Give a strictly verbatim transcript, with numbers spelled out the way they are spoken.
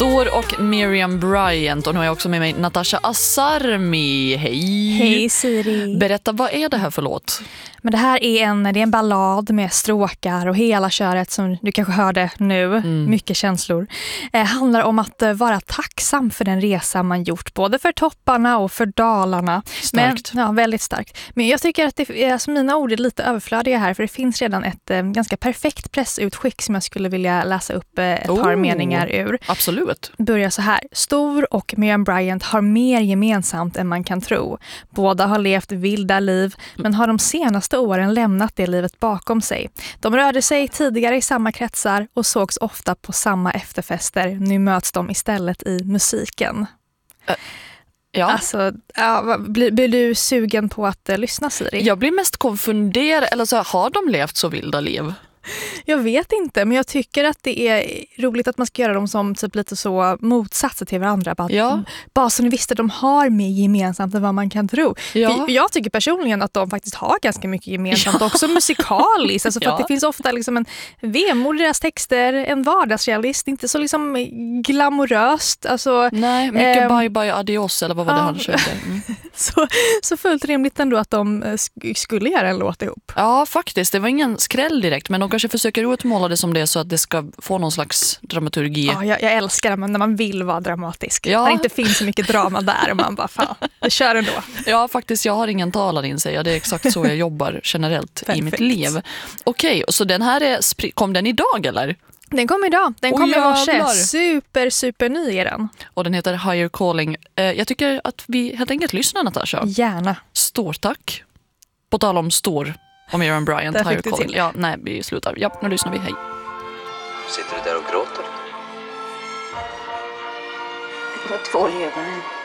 Stor och Miriam Bryant. Och nu har jag också med mig Natasha Asarmi. Hej! Hej Siri. Berätta, vad är det här för låt? Men det här är en, det är en ballad med stråkar och hela köret som du kanske hörde nu. Mm. Mycket känslor. Eh, handlar om att eh, vara tacksam för den resa man gjort. Både för topparna och för dalarna. Starkt. Men, ja, väldigt starkt. Men jag tycker att det, alltså mina ord är lite överflödiga här. För det finns redan ett eh, ganska perfekt pressutskick som jag skulle vilja läsa upp eh, ett oh, par meningar ur. Absolut. Börjar så här. Stor och Miriam Bryant har mer gemensamt än man kan tro. Båda har levt vilda liv men har de senaste åren lämnat det livet bakom sig. De rörde sig tidigare i samma kretsar och sågs ofta på samma efterfester. Nu möts de istället i musiken. Uh, ja. Alltså, ja, blir, blir du sugen på att uh, lyssna, Siri? Jag blir mest konfunderad. Eller så, har de levt så vilda liv? Jag vet inte, men jag tycker att det är roligt att man ska göra dem som typ lite så motsatser till varandra. Bara, ja. bara så ni visste, de har mer gemensamt än vad man kan tro. Ja. För jag tycker personligen att de faktiskt har ganska mycket gemensamt, ja. Också musikaliskt. Alltså för ja. att det finns ofta liksom en vemod i deras texter, en vardagsrealist, inte så liksom glamoröst. Alltså, nej, mycket ähm, bye bye adios eller vad var det ja. han körde. Mm. så, så fullt rimligt ändå att de sk- skulle göra en låt ihop. Ja, faktiskt. Det var ingen skräll direkt, men de kanske försöker utmåla det som det så att det ska få någon slags dramaturgi. Ja, jag, jag älskar det när man vill vara dramatisk. Ja. När det inte finns så mycket drama där och man bara, fan, det kör ändå. Ja, faktiskt, jag har ingen talan in sig. Det är exakt så jag jobbar generellt i mitt liv. Okej, så den här är, kom den idag eller? Den kom idag. Den kom oh, i morse. Super, super ny är den. Och den heter Higher Calling. Jag tycker att vi helt enkelt lyssnar, Natasha. Gärna. Stort tack. På tal om stor. Om Miriam Bryant, Higher Calling. Ja, nej, vi slutar. Ja, nu lyssnar vi. Hej. Sitter du där och gråter? Det var två i ögonen.